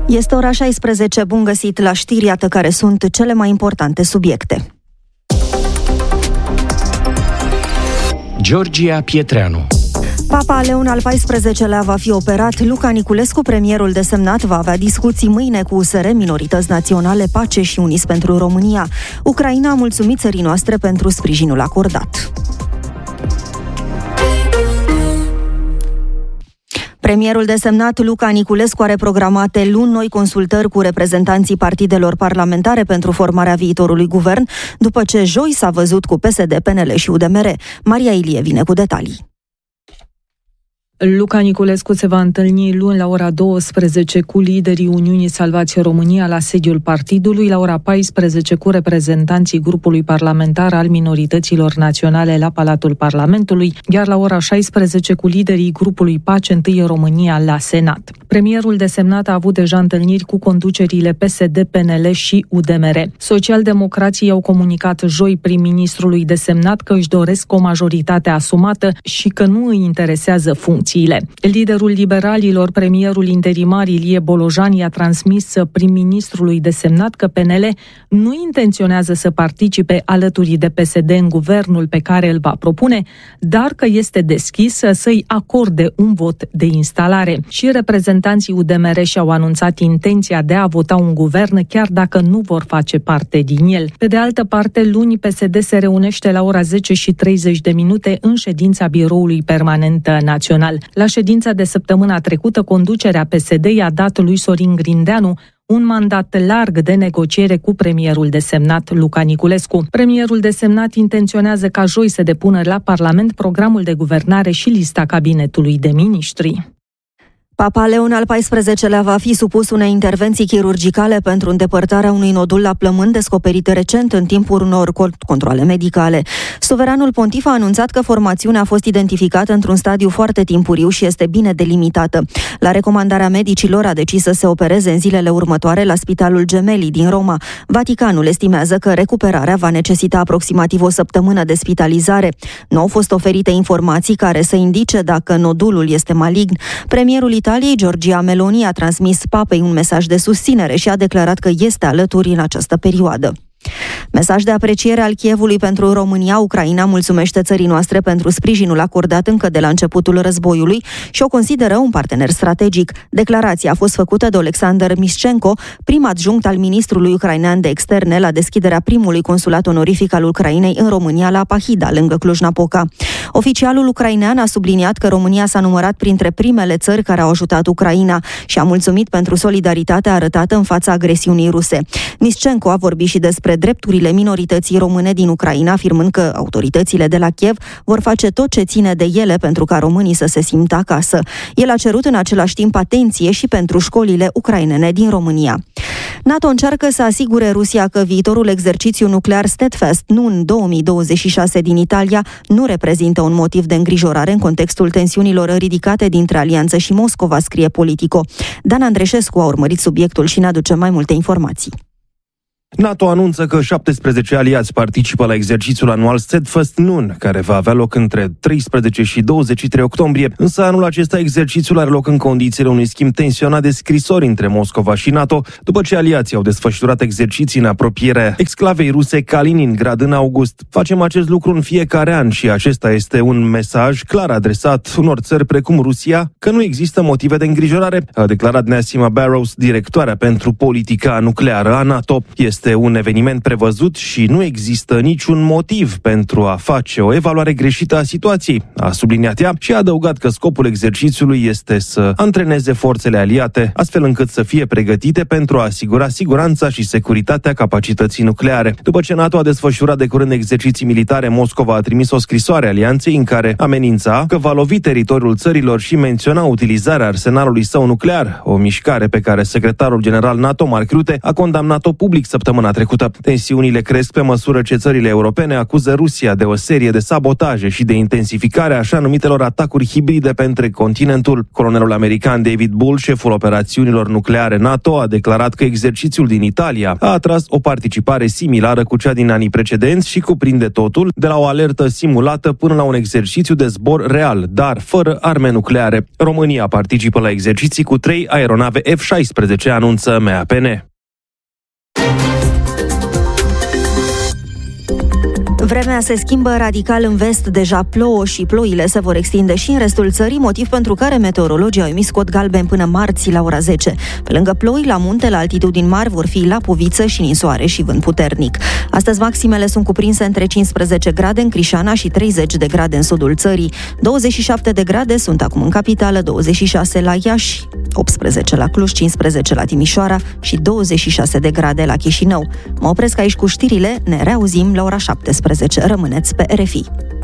Este ora 16, bun găsit la știri, iată care sunt cele mai importante subiecte. Georgia Pietreanu. Papa Leon al XIV-lea va fi operat. Luca Niculescu, premierul desemnat, va avea discuții mâine cu USR, Minorități Naționale, Pace și Uniți pentru România. Ucraina a mulțumit țării noastre pentru sprijinul acordat. Premierul desemnat Luca Niculescu are programate luni noi consultări cu reprezentanții partidelor parlamentare pentru formarea viitorului guvern, după ce joi s-a văzut cu PSD, PNL și UDMR. Maria Ilie vine cu detalii. Luca Niculescu se va întâlni luni la ora 12 cu liderii Uniunii Salvați România la sediul partidului, la ora 14 cu reprezentanții grupului parlamentar al minorităților naționale la Palatul Parlamentului, iar la ora 16 cu liderii grupului Pace Întâi România la Senat. Premierul desemnat a avut deja întâlniri cu conducerile PSD, PNL și UDMR. Socialdemocrații au comunicat joi prim-ministrului desemnat că își doresc o majoritate asumată și că nu îi interesează funcțiile. Liderul liberalilor, premierul interimar Ilie Bolojan, i-a transmis prim-ministrului desemnat că PNL nu intenționează să participe alături de PSD în guvernul pe care îl va propune, dar că este deschis să-i acorde un vot de instalare. Și reprezentanții UDMR și-au anunțat intenția de a vota un guvern chiar dacă nu vor face parte din el. Pe de altă parte, luni PSD se reunește la ora 10:30 în ședința Biroului Permanent Național. La ședința de săptămâna trecută, conducerea PSD i-a dat lui Sorin Grindeanu un mandat larg de negociere cu premierul desemnat Luca Niculescu. Premierul desemnat intenționează ca joi să depună la Parlament programul de guvernare și lista cabinetului de miniștri. Papa Leon al XIV-lea va fi supus unei intervenții chirurgicale pentru îndepărtarea unui nodul la plămân descoperit recent în timpul unor controale medicale. Suveranul pontif a anunțat că formațiunea a fost identificată într-un stadiu foarte timpuriu și este bine delimitată. La recomandarea medicilor a decis să se opereze în zilele următoare la Spitalul Gemelli din Roma. Vaticanul estimează că recuperarea va necesita aproximativ o săptămână de spitalizare. Nu au fost oferite informații care să indice dacă nodulul este malign. Premierul Italiei, Giorgia Meloni, a transmis papei un mesaj de susținere și a declarat că este alături în această perioadă. Mesaj de apreciere al Kievului pentru România. Ucraina mulțumește țării noastre pentru sprijinul acordat încă de la începutul războiului și o consideră un partener strategic. Declarația a fost făcută de Oleksandr Mișcenko, prim adjunct al ministrului ucrainean de externe, la deschiderea primului consulat onorific al Ucrainei în România la Pahida, lângă Cluj-Napoca. Oficialul ucrainean a subliniat că România s-a numărat printre primele țări care au ajutat Ucraina și a mulțumit pentru solidaritatea arătată în fața agresiunii ruse. Mișcenko a vorbit și despre drepturile minorității române din Ucraina, afirmând că autoritățile de la Kiev vor face tot ce ține de ele pentru ca românii să se simtă acasă. El a cerut în același timp atenție și pentru școlile ucrainene din România. NATO încearcă să asigure Rusia că viitorul exercițiu nuclear Steadfast Nun 2026 din Italia nu reprezintă un motiv de îngrijorare în contextul tensiunilor ridicate dintre Alianță și Moscova, scrie Politico. Dan Andreșescu a urmărit subiectul și ne aduce mai multe informații. NATO anunță că 17 aliați participă la exercițiul anual Steadfast Nun, care va avea loc între 13 și 23 octombrie, însă anul acesta exercițiul are loc în condițiile unui schimb tensionat de scrisori între Moscova și NATO, după ce aliații au desfășurat exerciții în apropierea exclavei ruse Kaliningrad în august. Facem acest lucru în fiecare an și acesta este un mesaj clar adresat unor țări precum Rusia, că nu există motive de îngrijorare, a declarat Nassima Barrows, directoarea pentru politica nucleară a NATO. Este un eveniment prevăzut și nu există niciun motiv pentru a face o evaluare greșită a situației, a subliniat ea și a adăugat că scopul exercițiului este să antreneze forțele aliate, astfel încât să fie pregătite pentru a asigura siguranța și securitatea capacității nucleare. După ce NATO a desfășurat de curând exerciții militare, Moscova a trimis o scrisoare alianței în care amenința că va lovi teritoriul țărilor și menționa utilizarea arsenalului său nuclear, o mișcare pe care secretarul general NATO, Mark Rutte, a condamnat-o public săptămâna săptămâna trecută. Tensiunile cresc pe măsură ce țările europene acuză Rusia de o serie de sabotaje și de intensificare a așa numitelor atacuri hibride pe întreg continentul. Colonelul american David Bull, șeful operațiunilor nucleare NATO, a declarat că exercițiul din Italia a atras o participare similară cu cea din anii precedenți și cuprinde totul, de la o alertă simulată până la un exercițiu de zbor real, dar fără arme nucleare. România participă la exerciții cu 3 aeronave F-16, anunță MAPN. Vremea se schimbă radical în vest, deja plouă și ploile se vor extinde și în restul țării, motiv pentru care meteorologii au emis cod galben până marți la ora 10. Pe lângă ploi, la munte, la altitudini mari, vor fi lapoviță și ninsoare și vânt puternic. Astăzi maximele sunt cuprinse între 15 grade în Crișana și 30 de grade în sudul țării. 27 de grade sunt acum în capitală, 26 la Iași, 18 la Cluj, 15 la Timișoara și 26 de grade la Chișinău. Mă opresc aici cu știrile, ne reauzim la ora 17. Rămâneți pe RFI.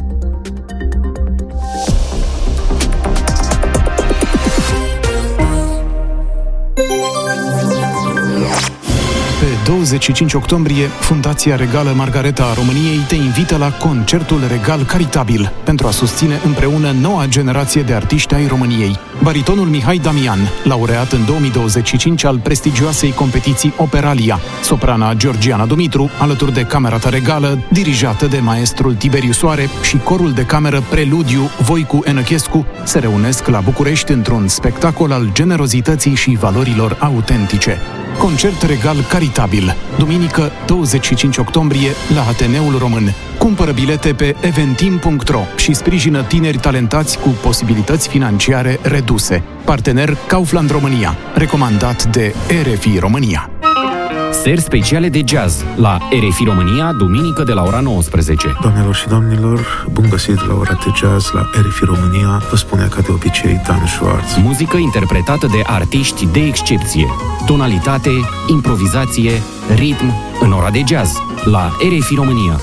Pe 25 octombrie, Fundația Regală Margareta a României te invită la Concertul Regal Caritabil pentru a susține împreună noua generație de artiști ai României. Baritonul Mihai Damian, laureat în 2025 al prestigioasei competiții Operalia, soprana Georgiana Dumitru, alături de Camerata Regală, dirijată de maestrul Tiberiu Soare, și corul de cameră Preludiu Voicu Enăchescu se reunesc la București într-un spectacol al generozității și valorilor autentice. Concert Regal Caritabil, duminică 25 octombrie la Ateneul Român. Cumpără bilete pe eventim.ro și sprijină tineri talentați cu posibilități financiare reduse. Partener Kaufland România, recomandat de RFI România. Seri speciale de jazz la RFI România, duminică de la ora 19. Doamnelor și domnilor, bun găsit la ora de jazz la RFI România, vă spune ca de obicei Dan Schwartz. Muzică interpretată de artiști de excepție. Tonalitate, improvizație, ritm în ora de jazz la RFI România.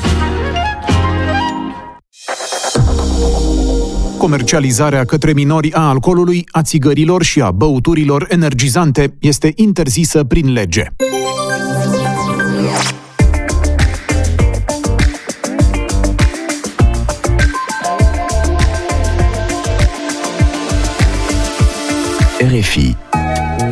Comercializarea către minori a alcoolului, a țigărilor și a băuturilor energizante este interzisă prin lege. RFI